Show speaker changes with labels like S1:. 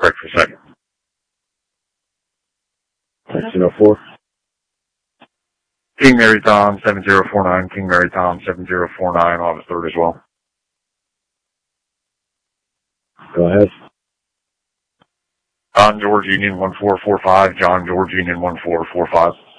S1: Correct for second.
S2: 1904.
S1: King Mary Tom 7049, King Mary Tom 7049, I'll have a third as well.
S2: Go ahead.
S1: John George Union 1445, John George Union 1445.